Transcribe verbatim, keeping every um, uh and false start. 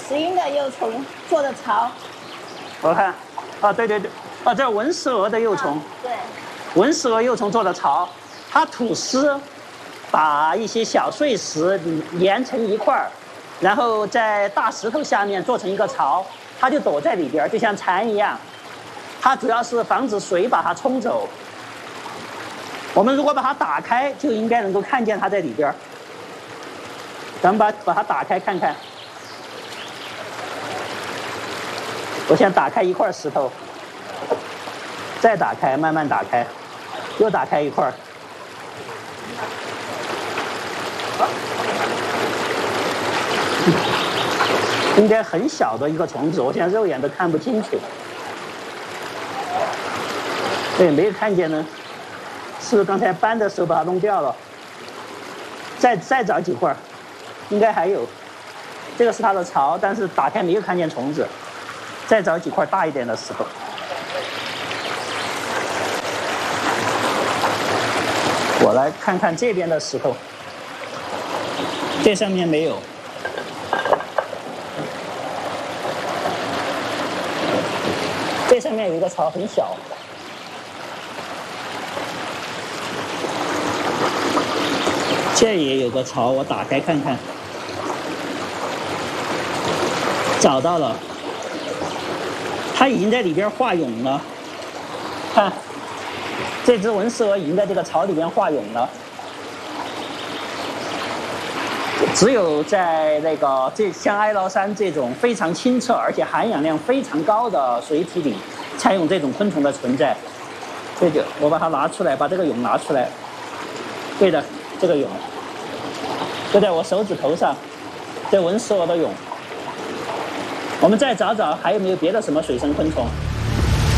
石英的幼虫做的巢。 我看，啊，对对对，啊，这文石蛾的幼虫。 啊、对。 文石蛾幼虫做的巢，它吐丝，把一些小碎石连成一块儿，然后在大石头下面做成一个巢，它就躲在里边，就像蚕一样。它主要是防止水把它冲走。我们如果把它打开，就应该能够看见它在里边。咱们把把它打开看看。我先打开一块石头，再打开，慢慢打开。又打开一块儿，应该很小的一个虫子，我现在肉眼都看不清楚。对，没有看见呢，是不是刚才搬的时候把它弄掉了？再再找几块儿，应该还有。这个是它的巢，但是打开没有看见虫子。再找几块大一点的石头。我来看看这边的石头，这上面没有。这上面有一个巢，很小。这也有个巢，我打开看看。找到了，它已经在里边化蛹了，看。这只文石蛾已经在这个巢里面化蛹了，只有在那个这像哀牢山这种非常清澈而且含氧量非常高的水体里，才有这种昆虫的存在。这就我把它拿出来，把这个蛹拿出来。对的，这个蛹就在我手指头上，这文石蛾的蛹。我们再找找还有没有别的什么水生昆虫。